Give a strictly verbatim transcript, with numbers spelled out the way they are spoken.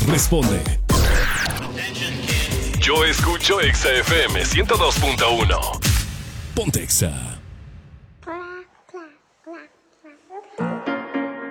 responde. Yo escucho Exa F M ciento dos punto uno. Ponte Exa.